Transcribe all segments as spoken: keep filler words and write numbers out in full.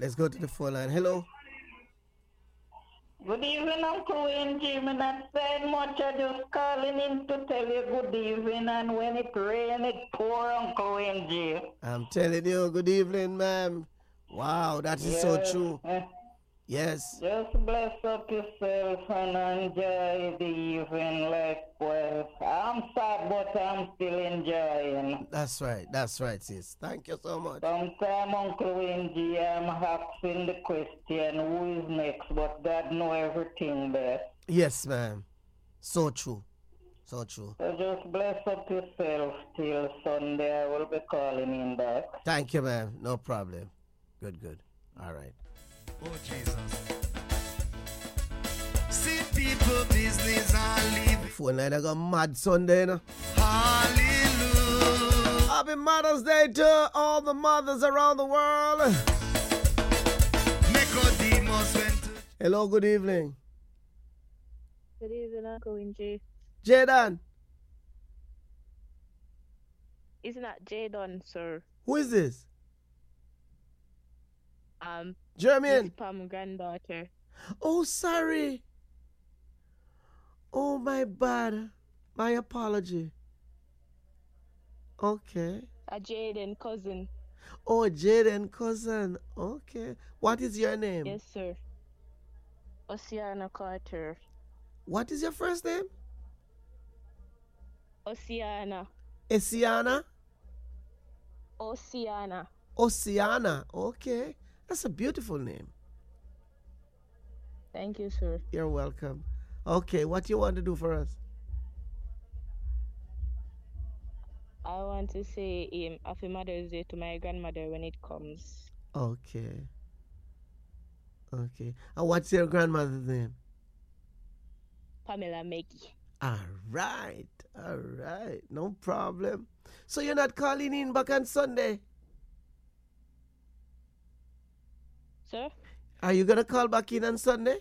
Let's go to the phone line. Hello. Good evening, Uncle Wayne Jim. I'm not saying much. I'm just calling in to tell you good evening. And when it rains, it pour, Uncle Wayne Jim. I'm telling you, good evening, ma'am. Wow, that is yes. so true. Eh, yes. Just bless up yourself and enjoy the evening likewise. I'm sad, but I'm still enjoying. That's right. That's right, sis. Thank you so much. Sometime, Uncle Wayne G, I'm asking the question, who is next? But God know everything best. Yes, ma'am. So true. So true. So just bless up yourself till Sunday. I will be calling in back. Thank you, ma'am. No problem. Good, good. All right. Oh, Jesus. See people business and leave. Phone line I got mad Sunday, you know? Hallelujah. Happy Mother's Day to all the mothers around the world. Nicodemus went to... Hello, good evening. Good evening, Uncle Winji. Jaden. It's not Jadon, sir. Who is this? Um, Jermaine. Pam's granddaughter. Oh, sorry. Oh, my bad. My apology. Okay. A Jaden cousin. Oh, Jaden cousin. Okay. What is your name? Yes, sir. Oceana Carter. What is your first name? Oceana. Esiana? Oceana. Oceana. Okay. That's a beautiful name. Thank you, sir. You're welcome. Okay, what do you want to do for us? I want to say um, Happy Mother's Day to my grandmother when it comes. Okay. Okay. And what's your grandmother's name? Pamela Maggie. All right. All right. No problem. So you're not calling in back on Sunday? Sir? Are you going to call back in on Sunday?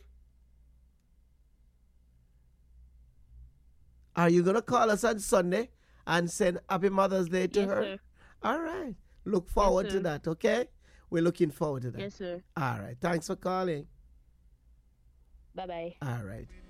Are you going to call us on Sunday and send Happy Mother's Day to yes, her? Sir. All right. Look forward yes, to that, okay? We're looking forward to that. Yes, sir. All right. Thanks for calling. Bye-bye. All right.